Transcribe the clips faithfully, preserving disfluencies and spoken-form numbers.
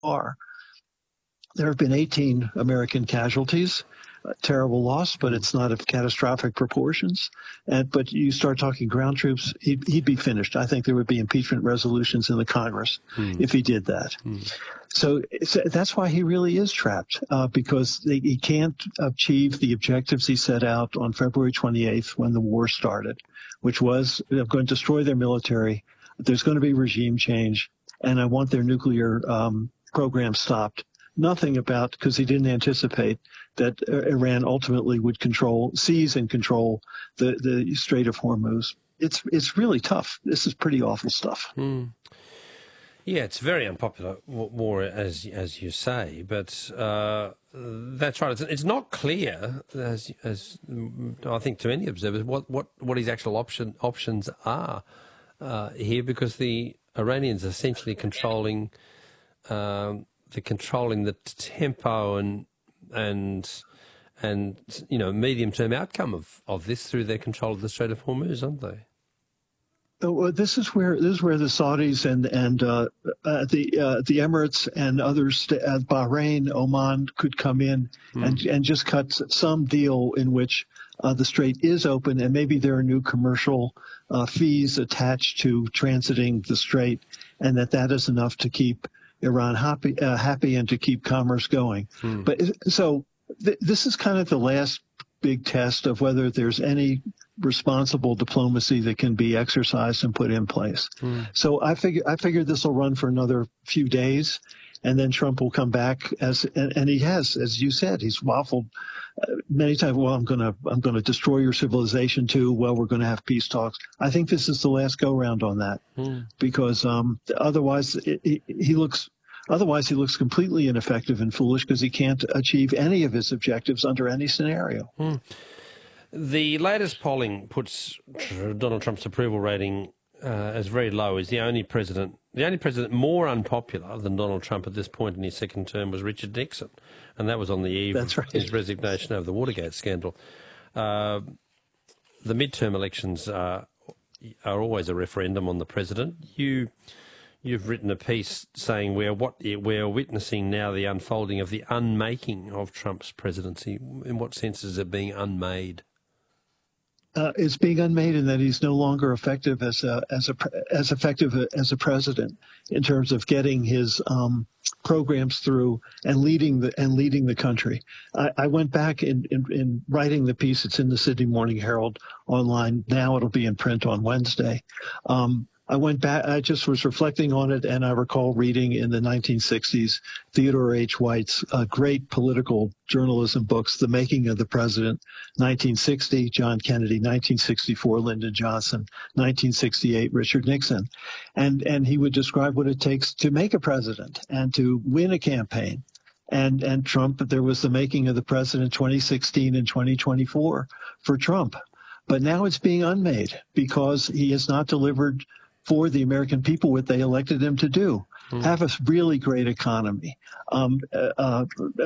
far. There have been eighteen American casualties. A terrible loss, but it's not of catastrophic proportions. And but you start talking ground troops, he'd, he'd be finished. I think there would be impeachment resolutions in the Congress hmm. if he did that. Hmm. So, so that's why he really is trapped, uh, because they, he can't achieve the objectives he set out on February twenty-eighth when the war started, which was I'm going to destroy their military. There's going to be regime change, and I want their nuclear um, program stopped. Nothing about, because he didn't anticipate that Iran ultimately would control, seize and control the, the Strait of Hormuz. It's it's really tough. This is pretty awful stuff. Mm. Yeah, it's very unpopular war, as as you say, but uh, that's right. It's, it's not clear, as as I think to any observers, what, what, what his actual option options are uh, here, because the Iranians are essentially controlling. Um, They're controlling the tempo and and and you know medium term outcome of, of this through their control of the Strait of Hormuz, aren't they? Well, this is where this is where the Saudis and and uh, uh, the uh, the Emirates and others, uh, Bahrain, Oman, could come in mm. and and just cut some deal in which uh, the strait is open, and maybe there are new commercial uh, fees attached to transiting the strait, and that that is enough to keep Iran happy, uh, happy and to keep commerce going. Hmm. But so th- this is kind of the last big test of whether there's any responsible diplomacy that can be exercised and put in place. Hmm. So I figure I figure this will run for another few days, and then Trump will come back as and, and he has, as you said, he's waffled uh, many times. Well, I'm gonna I'm gonna destroy your civilization too. Well, we're going to have peace talks. I think this is the last go round on that hmm. because um, otherwise it, it, he looks. Otherwise, he looks completely ineffective and foolish because he can't achieve any of his objectives under any scenario. Hmm. The latest polling puts Donald Trump's approval rating uh, as very low. He's the only president, the only president more unpopular than Donald Trump at this point in his second term was Richard Nixon, and that was on the eve That's right. of his resignation over the Watergate scandal. Uh, the midterm elections are, are always a referendum on the president. You... You've written a piece saying we're what we're witnessing now the unfolding of the unmaking of Trump's presidency. In what sense is it being unmade? Uh, it's being unmade in that he's no longer effective as a as a as effective as a president in terms of getting his um, programs through and leading the and leading the country. I, I went back in, in in writing the piece. It's in the Sydney Morning Herald online now. It'll be in print on Wednesday. Um, I went back, I just was reflecting on it, and I recall reading in the nineteen sixties Theodore H. White's uh, great political journalism books, The Making of the President, nineteen sixty, John Kennedy, nineteen sixty-four, Lyndon Johnson, nineteen sixty-eight, Richard Nixon. And, and he would describe what it takes to make a president and to win a campaign. And, and Trump, there was the making of the president twenty sixteen and twenty twenty-four for Trump. But now it's being unmade because he has not delivered for the American people what they elected him to do. Mm. Have a really great economy, um, uh, uh,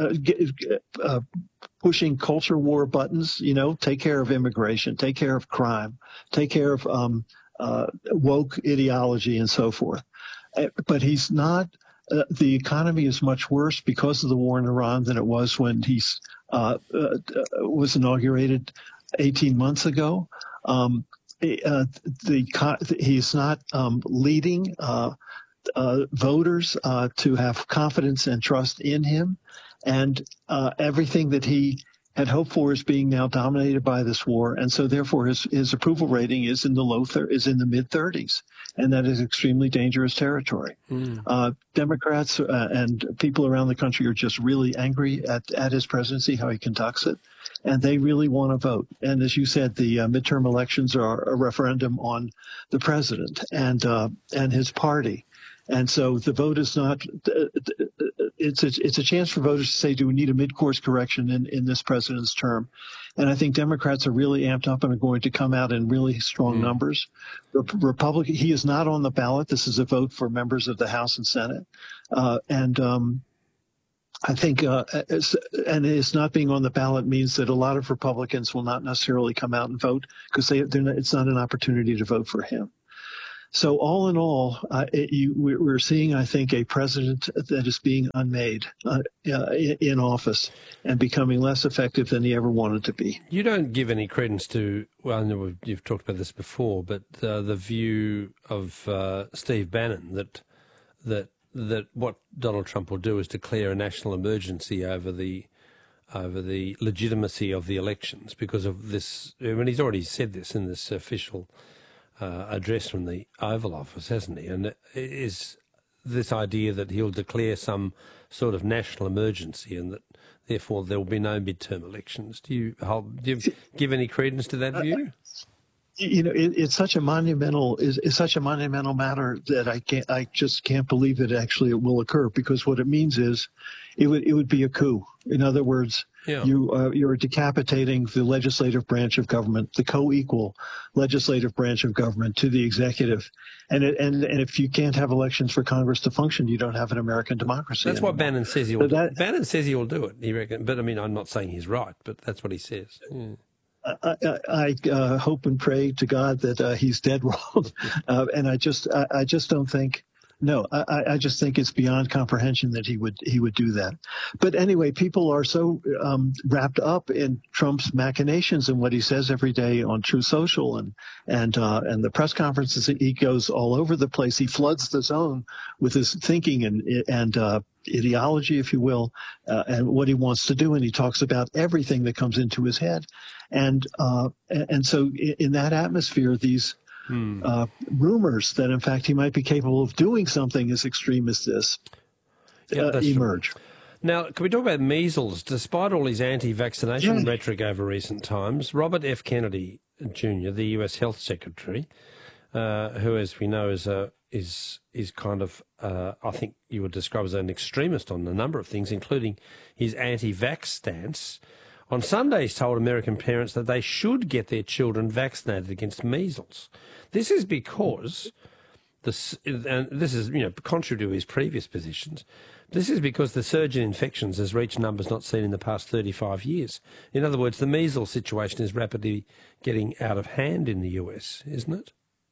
uh, pushing culture war buttons, you know, take care of immigration, take care of crime, take care of um, uh, woke ideology and so forth. Uh, but he's not, uh, the economy is much worse because of the war in Iran than it was when he uh, uh, was inaugurated eighteen months ago. Um, Uh, the he's not um, leading uh, uh, voters uh, to have confidence and trust in him, and uh, everything that he had hoped for is being now dominated by this war, and so therefore his his approval rating is in the low thir- is in the mid thirties, and that is extremely dangerous territory. Mm. Uh, Democrats uh, and people around the country are just really angry at at his presidency, how he conducts it. And they really want to vote. And as you said, the uh, midterm elections are a referendum on the president and uh, and his party. And so the vote is not uh, – it's a, it's a chance for voters to say, do we need a mid-course correction in, in this president's term? And I think Democrats are really amped up and are going to come out in really strong mm. numbers. Re- Republican, he is not on the ballot. This is a vote for members of the House and Senate. Uh, and um, – I think, uh, and it's not being on the ballot means that a lot of Republicans will not necessarily come out and vote because they, not, it's not an opportunity to vote for him. So all in all, uh, it, you, we're seeing, I think, a president that is being unmade uh, uh, in office and becoming less effective than he ever wanted to be. You don't give any credence to, well, I know you've talked about this before, but uh, the view of uh, Steve Bannon that that that what Donald Trump will do is declare a national emergency over the over the legitimacy of the elections because of this. I mean, he's already said this in this official Uh, address from the Oval Office, hasn't he? And it is this idea that he'll declare some sort of national emergency and that therefore there will be no midterm elections. Do you, hold, do you give any credence to that view? You know, it, it's such a monumental is it's such a monumental matter that I can't I just can't believe that actually it will occur, because what it means is it would it would be a coup. In other words, yeah. you uh, you're decapitating the legislative branch of government, the co-equal legislative branch of government to the executive, and it, and and if you can't have elections for Congress to function, you don't have an American democracy. That's anymore. what Bannon says he will. So that, do. Bannon says he will do it. He reckon, but I mean, I'm not saying he's right, but that's what he says. Yeah. I, I, I uh, hope and pray to God that uh, he's dead wrong, uh, and I just I, I just don't think. No, I, I just think it's beyond comprehension that he would he would do that. But anyway, people are so um, wrapped up in Trump's machinations and what he says every day on Truth Social and and uh, and the press conferences. He goes all over the place. He floods the zone with his thinking and and uh, ideology, if you will, uh, and what he wants to do. And he talks about everything that comes into his head. And uh, and so in that atmosphere, these Hmm. Uh, rumors that, in fact, he might be capable of doing something as extreme as this yep, uh, emerge. True. Now, can we talk about measles? Despite all his anti-vaccination yeah. rhetoric over recent times, Robert F. Kennedy Junior, the U S Health Secretary, uh, who, as we know, is a is is kind of, uh, I think you would describe as an extremist on a number of things, including his anti-vax stance, on Sundays told American parents that they should get their children vaccinated against measles. This is because, this, and this is, you know, contrary to his previous positions, this is because the surge in infections has reached numbers not seen in the past thirty-five years. In other words, the measles situation is rapidly getting out of hand in the U S, isn't it?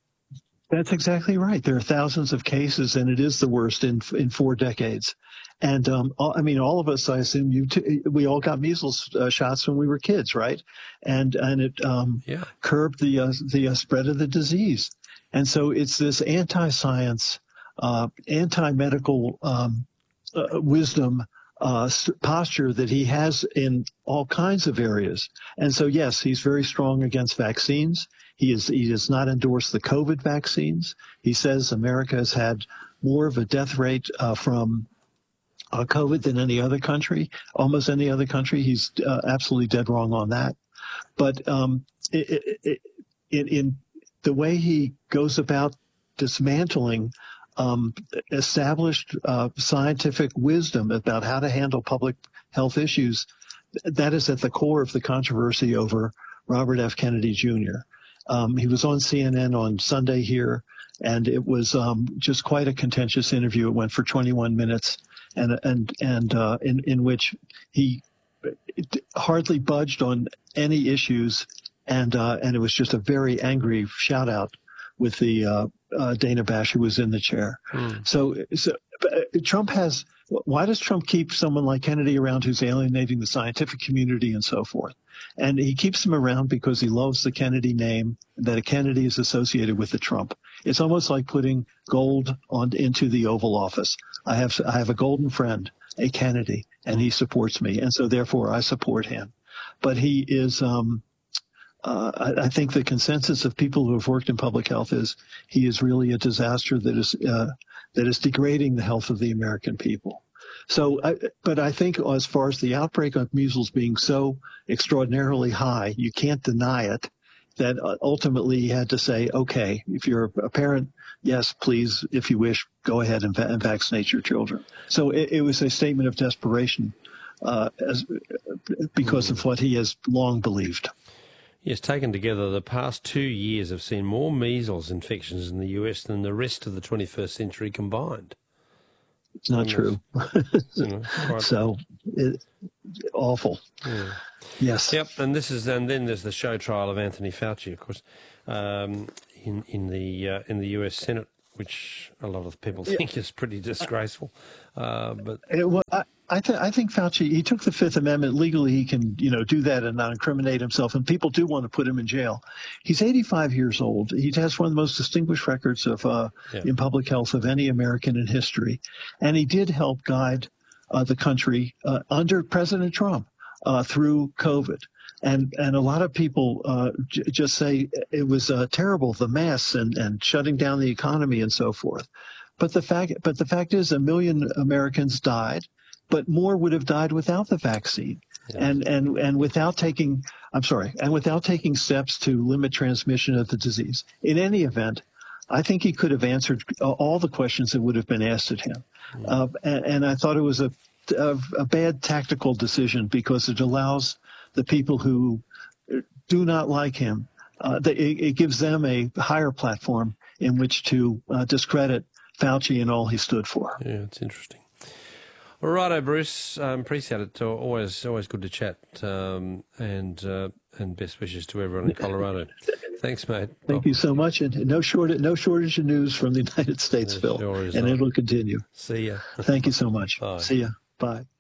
That's exactly right. There are thousands of cases, and it is the worst in in four decades. And um, all, I mean, all of us, I assume you, t- we all got measles uh, shots when we were kids, right? And and it um, yeah. curbed the uh, the uh, spread of the disease. And so it's this anti-science, uh, anti-medical um, uh, wisdom uh, posture that he has in all kinds of areas. And so, yes, he's very strong against vaccines. He is he does not endorse the COVID vaccines. He says America has had more of a death rate uh, from uh, COVID than any other country, almost any other country. He's uh, absolutely dead wrong on that. But um, it, it, it, in the way he goes about dismantling um, established uh, scientific wisdom about how to handle public health issues, that is at the core of the controversy over Robert F. Kennedy Junior Um, he was on C N N on Sunday here, and it was um, just quite a contentious interview. It went for twenty-one minutes, and and and uh, in in which he hardly budged on any issues, and uh, and it was just a very angry shout out with the uh, uh, Dana Bash, who was in the chair. Mm. So so uh, Trump has. Why does Trump keep someone like Kennedy around who's alienating the scientific community and so forth? And he keeps him around because he loves the Kennedy name, that a Kennedy is associated with the Trump. It's almost like putting gold on into the Oval Office. I have I have a golden friend, a Kennedy, and he supports me, and so therefore I support him. But he is, um, uh, I, I think the consensus of people who have worked in public health is he is really a disaster that is uh, that is degrading the health of the American people. So, I, but I think as far as the outbreak of measles being so extraordinarily high, you can't deny it, that ultimately he had to say, okay, if you're a parent, yes, please, if you wish, go ahead and, va- and vaccinate your children. So it, it was a statement of desperation uh, as, because of what he has long believed. Yes, taken together, the past two years have seen more measles infections in the U S than the rest of the twenty-first century combined. It's not true. You know, quite... So, it, awful. Yeah. Yes. Yep. And this is, and then there's the show trial of Anthony Fauci, of course. Um, in in the uh, in the U S Senate, which a lot of people think is pretty disgraceful. Uh, but It, well, I, I, th- I think Fauci, he took the Fifth Amendment. Legally, he can, you know, do that and not incriminate himself. And people do want to put him in jail. He's eighty-five years old. He has one of the most distinguished records of uh, yeah. in public health of any American in history. And he did help guide uh, the country uh, under President Trump uh, through COVID. And and a lot of people uh, j- just say it was uh, terrible, the mess and, and shutting down the economy and so forth. But the fact but the fact is, a million Americans died, but more would have died without the vaccine, yeah. and and and without taking I'm sorry, and without taking steps to limit transmission of the disease. In any event, I think he could have answered all the questions that would have been asked at him, mm. uh, and, and I thought it was a, a a bad tactical decision because it allows the people who do not like him, uh, they, it gives them a higher platform in which to uh, discredit Fauci and all he stood for. Yeah, it's interesting. All righto, Bruce. Um, appreciate it. Always, always good to chat. Um, and uh, and best wishes to everyone in Colorado. Thanks, mate. Thank oh. you so much. And no shortage, no shortage of news from the United States, Phil. Sure and not. It'll continue. See ya. Thank you so much. Bye. See ya. Bye.